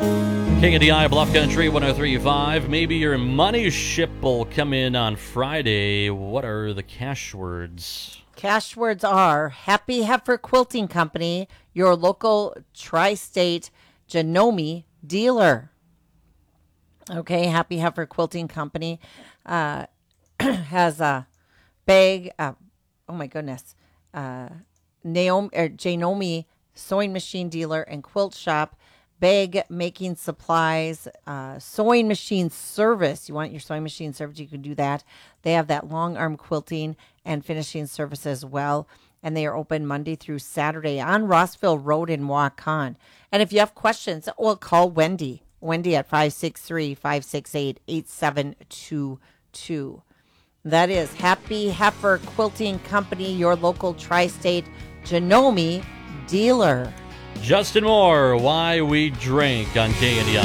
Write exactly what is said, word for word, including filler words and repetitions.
King of the Eye, Bluff Country, one oh three point five. Maybe your money ship will come in on Friday. What are the cash words? Cash words are Happy Heifer Quilting Company, your local tri-state Janome dealer. Okay, Happy Heifer Quilting Company uh, has a bag, uh, oh my goodness, uh, Naomi, or Janome sewing machine dealer and quilt shop, bag making supplies, uh, sewing machine service. You want your sewing machine service, you can do that. They have that long arm quilting and finishing service as well. And they are open Monday through Saturday on Rossville Road in Waukon. And if you have questions, well, call Wendy. Wendy at five six three, five six eight, eight seven two two. That is Happy Heifer Quilting Company, your local tri-state Janome dealer. Justin Moore, Why We Drink on K N D I.